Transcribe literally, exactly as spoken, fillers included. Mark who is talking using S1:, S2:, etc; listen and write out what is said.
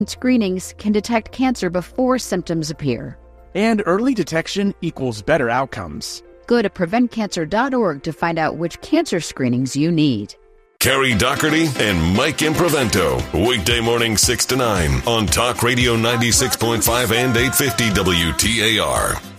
S1: Screenings can detect cancer before symptoms appear.
S2: And early detection equals better outcomes.
S1: Go to prevent cancer dot org to find out which cancer screenings you need.
S3: Carrie Doherty and Mike Improvento. Weekday morning six to nine on Talk Radio ninety-six point five and eight fifty W T A R.